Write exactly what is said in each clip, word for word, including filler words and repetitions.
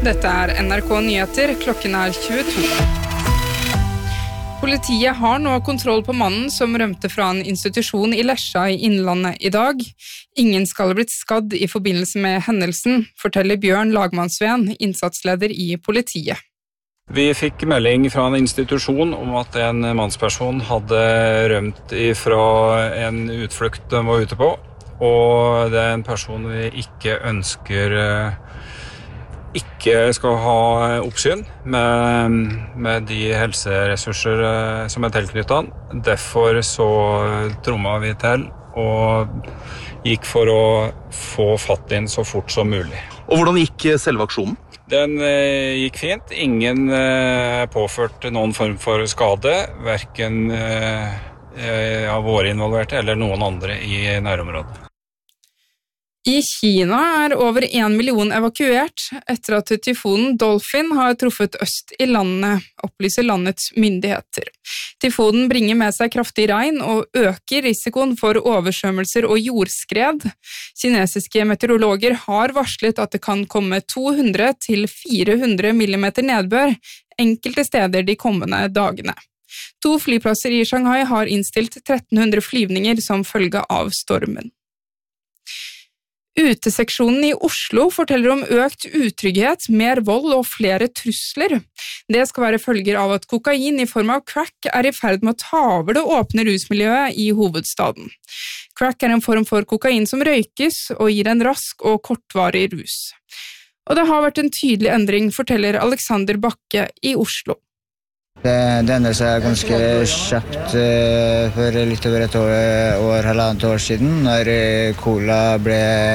Dette er N R K Nyheter, klokken er tjueto. Politiet har nå kontroll på mannen som rømte fra en institusjon i Lesja i Innlandet i dag. Ingen skal ha blitt skadd i forbindelse med hendelsen, forteller Bjørn Lagmannsveen, innsatsleder i politiet. Vi fikk melding fra en institusjon om at en mannsperson hadde rømt fra en utflukt de var ute på, og det er en person vi ikke ønsker ikke skal ha oppsyn med, med de helseressurser som er tilknyttet han. Derfor så trommet vi til og gikk for å få fatt inn så fort som mulig. Og hvordan gikk selve aksjonen? Den eh, gikk fint. Ingen eh, påførte noen form for skade, hverken eh, av våre involverte eller noen andre i nærområdet. I Kina er over en million evakuert etter at tyfonen Dolphin har truffet øst i landet, opplyser landets myndigheter. Tyfonen bringer med seg kraftig regn og øker risikoen for oversvømmelser og jordskred. Kinesiske meteorologer har varslet at det kan komme to hundre til fire hundre millimeter nedbør enkelte steder de kommende dagene. To flyplasser i Shanghai har innstilt tretten hundre flyvninger som følge av stormen. Uteseksjonen i Oslo forteller om økt utrygghet, mer vold og flere trusler. Det skal være følger av at kokain i form av crack er i ferd med å ta over det åpne rusmiljøet i hovedstaden. Crack er en form for kokain som røykes og gir en rask og kortvarig rus. Og det har vært en tydelig endring, forteller Alexander Bakke i Oslo. Det, det endret seg ganske kjapt uh, for litt over et år, år, halvannet år siden, når cola ble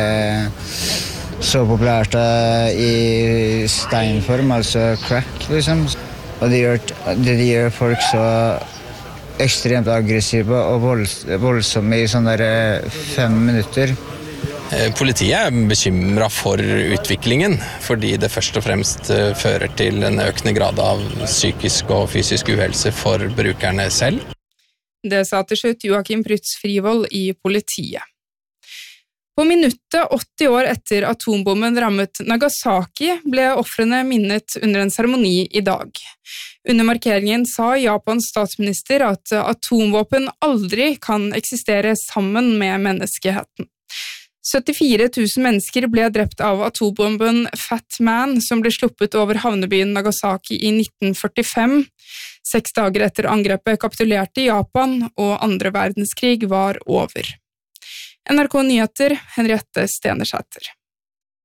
så populært uh, i steinform, altså crack, liksom. Og det gjør, det gjør folk så ekstremt aggressive og volds, voldsomme i sånne der fem minutter. Politiet er bekymret for utviklingen, fordi det først og fremst fører til en økende grad av psykisk og fysisk uhelse for brukerne selv. Det sa til slutt Joakim Prytz Frivold i politiet. På minuttet åtti år etter atombomben rammet Nagasaki ble ofrene minnet under en seremoni i dag. Under markeringen sa Japans statsminister at atomvåpen aldri kan eksistere sammen med menneskeheten. syttifire tusen mennesker ble drept av atombomben Fat Man, som ble sluppet over havnebyen Nagasaki i nitten førtifem. Seks dager etter angrepet kapitulerte Japan, og andre verdenskrig var over. N R K Nyheter, Henriette Stenersæter.